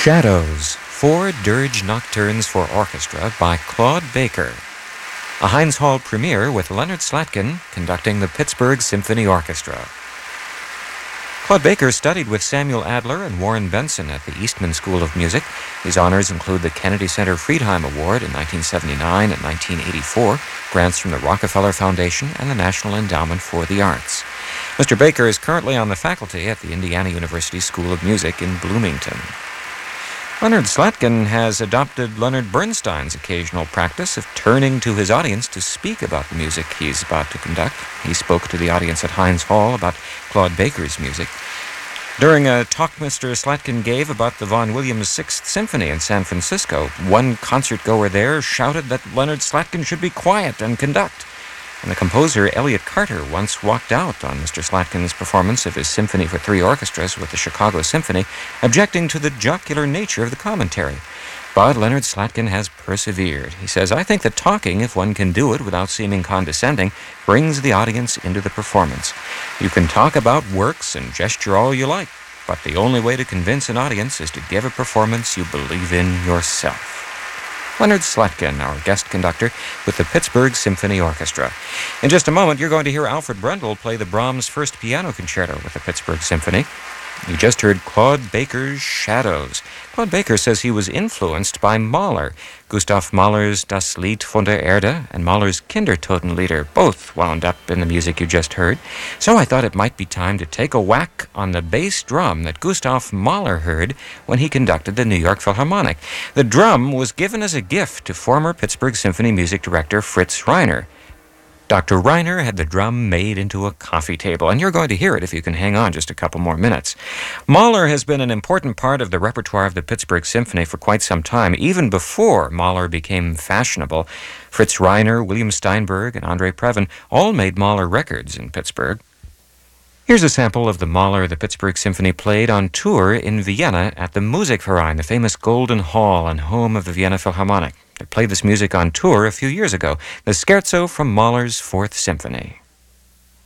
Shadows, 4 dirge nocturnes for orchestra by Claude Baker. A Heinz Hall premiere with Leonard Slatkin conducting the Pittsburgh Symphony Orchestra. Claude Baker studied with Samuel Adler and Warren Benson at the Eastman School of Music. His honors include the Kennedy Center Friedheim Award in 1979 and 1984, grants from the Rockefeller Foundation and the National Endowment for the Arts. Mr. Baker is currently on the faculty at the Indiana University School of Music in Bloomington. Leonard Slatkin has adopted Leonard Bernstein's occasional practice of turning to his audience to speak about the music he's about to conduct. He spoke to the audience at Heinz Hall about Claude Baker's music. During a talk Mr. Slatkin gave about the Vaughan Williams Sixth Symphony in San Francisco, one concertgoer there shouted that Leonard Slatkin should be quiet and conduct. And the composer Elliott Carter once walked out on Mr. Slatkin's performance of his Symphony for 3 orchestras with the Chicago Symphony, objecting to the jocular nature of the commentary. But Leonard Slatkin has persevered. He says, "I think that talking, if one can do it without seeming condescending, brings the audience into the performance. You can talk about works and gesture all you like, but the only way to convince an audience is to give a performance you believe in yourself." Leonard Slatkin, our guest conductor with the Pittsburgh Symphony Orchestra. In just a moment, you're going to hear Alfred Brendel play the Brahms First Piano Concerto with the Pittsburgh Symphony. You just heard Claude Baker's Shadows. Claude Baker says he was influenced by Mahler. Gustav Mahler's Das Lied von der Erde and Mahler's Kindertotenlieder both wound up in the music you just heard. So I thought it might be time to take a whack on the bass drum that Gustav Mahler heard when he conducted the New York Philharmonic. The drum was given as a gift to former Pittsburgh Symphony music director Fritz Reiner. Dr. Reiner had the drum made into a coffee table, and you're going to hear it if you can hang on just a couple more minutes. Mahler has been an important part of the repertoire of the Pittsburgh Symphony for quite some time, even before Mahler became fashionable. Fritz Reiner, William Steinberg, and Andre Previn all made Mahler records in Pittsburgh. Here's a sample of the Mahler the Pittsburgh Symphony played on tour in Vienna at the Musikverein, the famous Golden Hall and home of the Vienna Philharmonic. They played this music on tour a few years ago, the Scherzo from Mahler's Fourth Symphony.